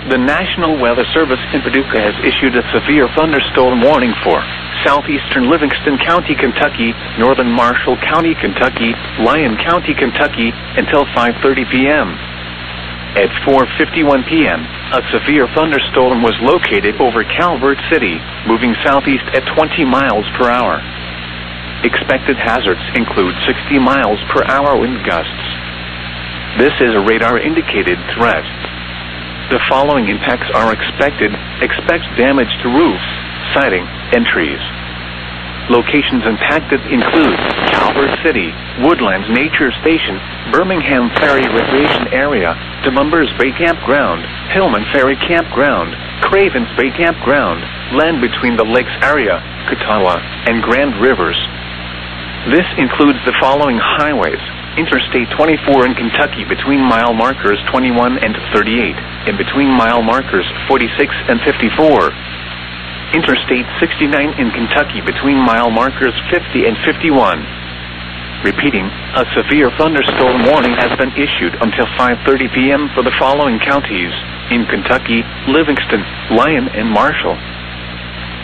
The National Weather Service in Paducah has issued a severe thunderstorm warning for southeastern Livingston County, Kentucky, northern Marshall County, Kentucky, Lyon County, Kentucky, until 5:30 p.m. At 4:51 p.m., a severe thunderstorm was located over Calvert City, moving southeast at 20 miles per hour. Expected hazards include 60 miles per hour wind gusts. This is a radar-indicated threat. The following impacts are expected. Expect damage to roofs, siding, and trees. Locations impacted include Calvert City, Woodlands Nature Station, Birmingham Ferry Recreation Area, DeMumbers Bay Campground, Hillman Ferry Campground, Cravens Bay Campground, land between the lakes area, Catawba, and Grand Rivers. This includes the following highways: Interstate 24 in Kentucky between mile markers 21 and 38, and between mile markers 46 and 54. Interstate 69 in Kentucky between mile markers 50 and 51. Repeating, a severe thunderstorm warning has been issued until 5:30 p.m. for the following counties: in Kentucky, Livingston, Lyon, and Marshall.